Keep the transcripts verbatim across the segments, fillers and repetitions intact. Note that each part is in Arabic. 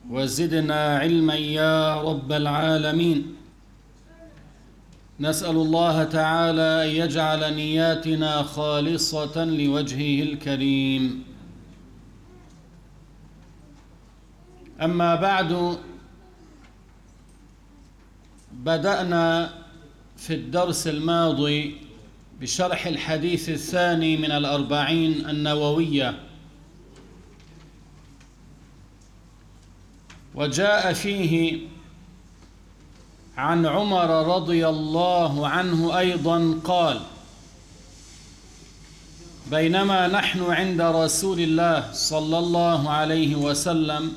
وزدنا علما يا رب العالمين. نسأل الله تعالى أن يجعل نياتنا خالصة لوجهه الكريم. أما بعد، بدأنا في الدرس الماضي بشرح الحديث الثاني من الأربعين النووية، وجاء فيه عن عمر رضي الله عنه أيضا قال: بينما نحن عند رسول الله صلى الله عليه وسلم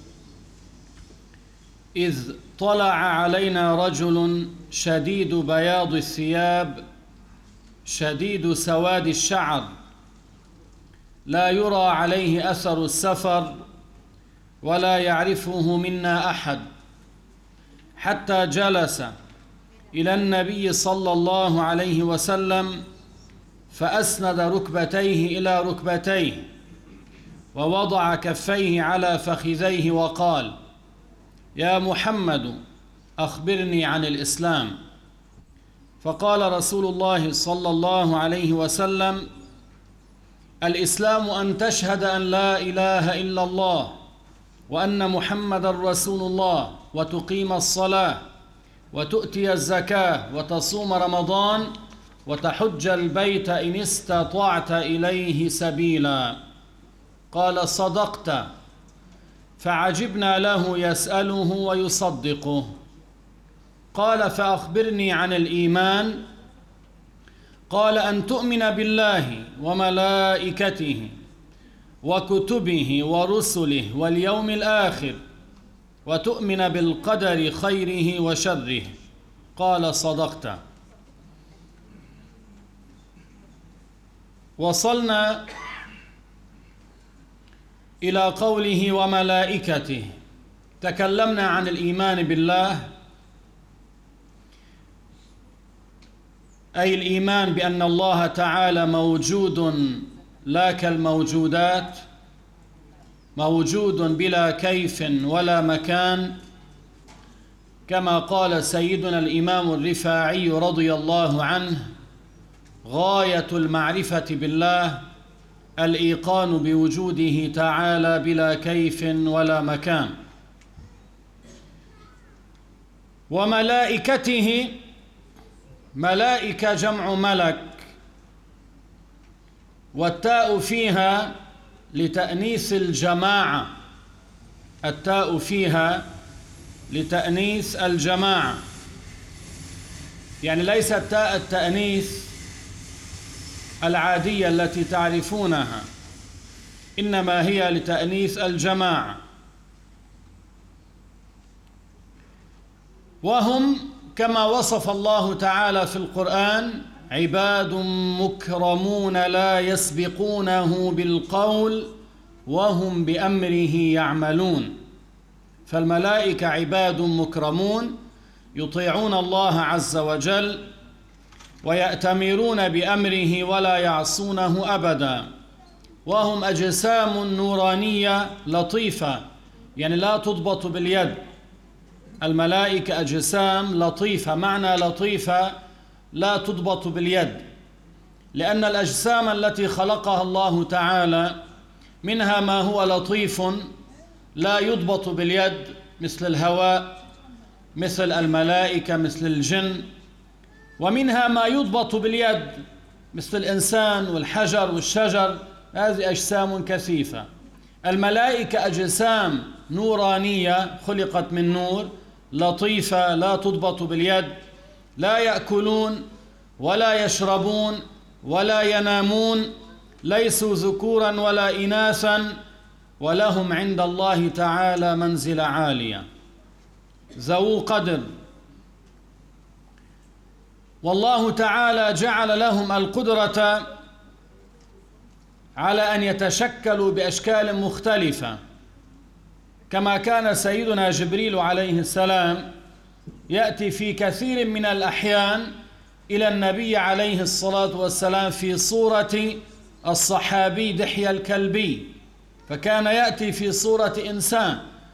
إذ طلع علينا رجل شديد بياض الثياب شديد سواد الشعر، لا يرى عليه أثر السفر ولا يعرفه منا أحد، حتى جلس إلى النبي صلى الله عليه وسلم فأسند ركبتيه إلى ركبتيه ووضع كفيه على فخذيه وقال: يا محمد أخبرني عن الإسلام. فقال رسول الله صلى الله عليه وسلم: الإسلام أن تشهد أن لا إله إلا الله وأن محمد رسول الله، وتقيم الصلاة، وتؤتي الزكاة، وتصوم رمضان، وتحج البيت إن استطعت إليه سبيلا. قال: صدقت. فعجبنا له يسأله ويصدقه. قال: فأخبرني عن الإيمان. قال: أن تؤمن بالله وملائكته وكتبه ورسله واليوم الآخر، وتؤمن بالقدر خيره وشره. قال: صدقت. وصلنا إلى قوله وملائكته. تكلمنا عن الإيمان بالله، أي الإيمان بأن الله تعالى موجود لا كالموجودات، موجود بلا كيف ولا مكان، كما قال سيدنا الإمام الرفاعي رضي الله عنه: غاية المعرفة بالله الإيقان بوجوده تعالى بلا كيف ولا مكان. وملائكته، ملائكة جمع ملك، والتاء فيها لتأنيث الجماعة، التاء فيها لتأنيث الجماعة، يعني ليست تاء التأنيث العادية التي تعرفونها، إنما هي لتأنيث الجماعة. وهم كما وصف الله تعالى في القرآن: عباد مكرمون لا يسبقونه بالقول وهم بأمره يعملون. فالملائكة عباد مكرمون يطيعون الله عز وجل ويأتمرون بأمره ولا يعصونه أبدا، وهم أجسام نورانية لطيفة، يعني لا تضبط باليد. الملائكة أجسام لطيفة، معنى لطيفة لا تضبط باليد، لأن الأجسام التي خلقها الله تعالى منها ما هو لطيف لا يضبط باليد، مثل الهواء، مثل الملائكة، مثل الجن، ومنها ما يضبط باليد مثل الإنسان والحجر والشجر. هذه أجسام كثيفة. الملائكة أجسام نورانية خلقت من نور، لطيفة لا تضبط باليد، لا يأكلون ولا يشربون ولا ينامون، ليسوا ذكورا ولا إناثا، ولهم عند الله تعالى منزلة عالية، ذو قدر. والله تعالى جعل لهم القدرة على أن يتشكلوا بأشكال مختلفة، كما كان سيدنا جبريل عليه السلام يأتي في كثير من الأحيان إلى النبي عليه الصلاة والسلام في صورة الصحابي دحية الكلبي، فكان يأتي في صورة إنسان